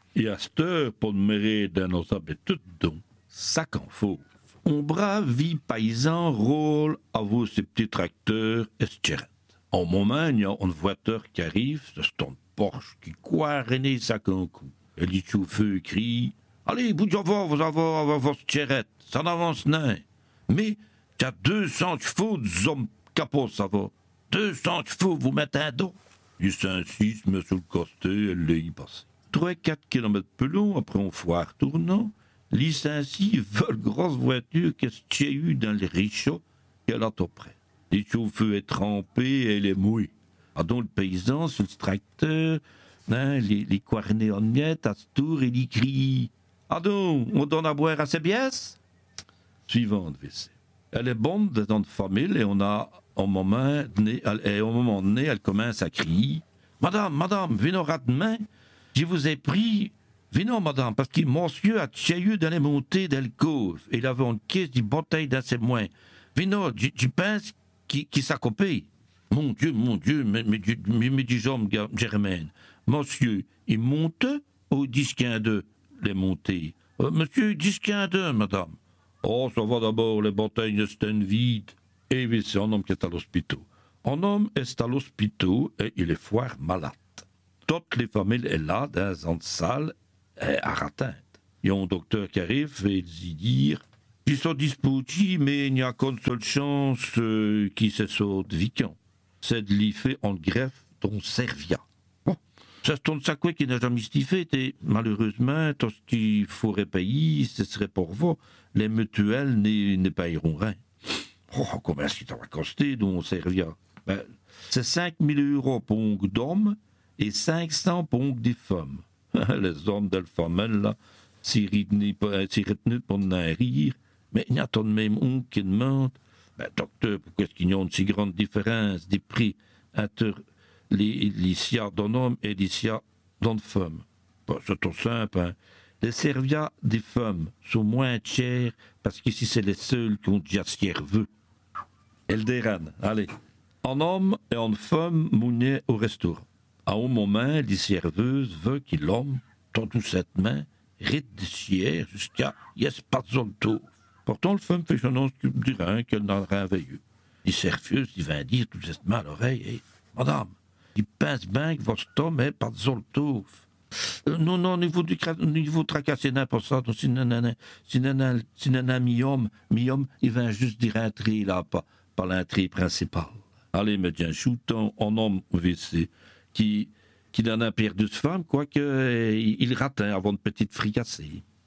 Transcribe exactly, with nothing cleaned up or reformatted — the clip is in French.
Et à cette heure, pour me d'un autre tout don, sac en fauve. On brave vie paysan roule à vos ces petits tracteurs et en moment, il y a une voiture qui arrive, c'est ton Porsche qui court René sac en coup. Et le chauffeur crie allez, bout de voir, vous avez votre tirette, ça n'avance nain. Mais, tu as deux cents chevaux de zombe capot, ça va. deux cents chevaux, vous mettez un dos. Il s'insiste, met sur le costé, elle l'a y passé. trois à quatre kilomètres plus long, après on foire tournant, licencié vole grosse voiture qu'est-ce qu'il y a eu dans les richots qu'elle a tout près. Les chauffeurs est trempé et elle est mouille. Ah donc le paysan sur le tracteur, hein, les, les coirnés en miettes à ce tour, il y crie ah donc, on donne à boire à ses pièces? Suivante V C. Elle est bonne d'être en famille et on a au moment donné, et au moment donné, elle commence à crier madame, madame, venez demain, je vous ai pris. Venons, madame, parce que monsieur a eu dans les montées d'alcôve et il avait une caisse de bouteille dans ses mains. Venons, je pense qu'il qui s'accopait. Mon Dieu, mon Dieu, mais, mais, mais, mais dis hommes, Germaine. Monsieur, il monte au dix quinze deux, les montées. Euh, monsieur, dix quinze deux, madame. Oh, ça va d'abord, les bouteilles sont vides. Et oui, c'est un homme qui est à l'hôpital. Un homme est à l'hôpital et il est fort malade. Toutes les familles sont là, dans une salle, à atteinte. Il y a un docteur qui arrive et il dit dire ils sont disposés, mais il n'y a qu'une seule chance euh, qui se saute vacant. C'est de l'y faire en greffe ton servia. Bon. C'est ton sacré qui n'a jamais fait et malheureusement, tout ce qu'il faudrait payer, ce serait pour vous. Les mutuelles ne, ne payeront rien. Oh, combien est-ce qu'il t'a costé ton servia? Ben, c'est cinq mille euros pour un d'homme et cinq cents pour un des femmes. Les hommes de la famille, là, s'y retenus pour n'en rire, mais il y a tout de même un qui demande ben, docteur, pourquoi est-ce qu'il y a une si grande différence des prix entre les, les sias d'un homme et les sias d'une femme? Ben, c'est tout simple, hein. Les servias des femmes sont moins chers parce qu'ici, c'est les seuls qui ont déjà serveux. Elderan, allez. Un homme et une femme mougnaient au restaurant. À un moment, les serveuses veulent que l'homme, tantôt cette main, rite de sière jusqu'à yes pas de tour. Pourtant, le femme fait son annonce du rein qu'elle n'en a veilleux. Les serveuses, ils viennent dire tout justement à l'oreille, hey, madame, il pense bien que votre homme est pas de tour. Euh, non, non, niveau du niveau tracasser n'importe ça, si nanana, si nanana, si nanana, mi-homme, mi-homme, il vient juste dire entrer là, pas, pas l'entrée principale. Allez, médecin, shootant en homme au W C, qui, qui en a perdu de femme, quoique euh, il rate hein, avant une petite fricassée.